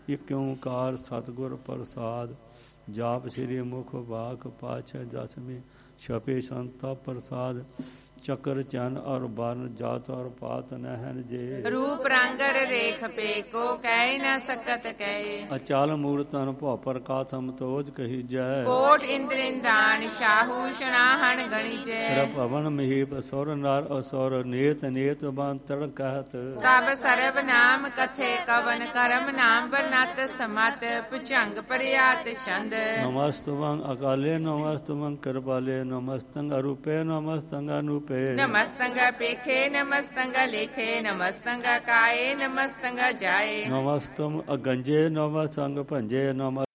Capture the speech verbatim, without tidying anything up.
ਇਕ ਓਂਕਾਰ ਸਤਿਗੁਰ ਪ੍ਰਸਾਦ। ਜਾਪ ਸ੍ਰੀ ਮੁਖ ਵਾਕ ਪਾਛੈ ਦਸਵੇਂ ਛਪੇ ਸੰਤਾ ਪ੍ਰਸਾਦ। ਚੱਕਰ ਚੰਨ ਔਰ ਬਰਨ ਜਾਤ ਔਰ ਪਾਤ ਨਹਿਨ ਜੇ। ਰੂਪ ਰੰਗਰ ਰੇਖ ਪੇਕੋ ਕਹਿ ਨ ਸਕਤ ਕਹੇ। ਅਚਲ ਮੂਰਤਨ ਭਉ ਪ੍ਰਕਾਸ਼ਮ ਤੋਜ ਕਹੀਜੈ। ਕੋਟ ਇੰਦਰਿੰਦਾਨ ਸ਼ਾਹੂ ਸ਼ਨਾਹਣ ਗਣਿਜੈ। ਸਿਰ ਭਵਨ ਮਹੀਪ ਸੁਰ ਨਰ ਅਸੁਰ ਨੇਤ ਨੇਤ ਬੰਤੜ ਕਹਿਤ। ਤਬ ਸਰਬ ਨਾਮ ਕਥੇ ਕਵਨ ਕਰਮ ਨਾਮ ਬਰਨਤ ਸਮਤ ਭੁਜੰਗ ਪ੍ਰਿਆਤ ਛੰਦ। ਨਮਸਤੁਵੰ ਅਕਾਲੇ ਨਮਸਤੁਵੰ ਕਿਰਪਾਲੇ ਨਮਸਤੰ ਅਰੂਪੇ ਨਮਸਤੰ ਅਨੂਪੇ। ਨਮਸਤੰਗ ਪੇਖੇ ਨਮਸਤੰਗ ਲੇਖੇ ਨਮਸਤੰਗ ਕਾਏ ਨਮਸਤੰਗ ਜਾਏ। ਨਮਸਤਮ ਅਗੰਜੇ ਨਮਸਤੰਗ ਭੰਜੇ ਨਮ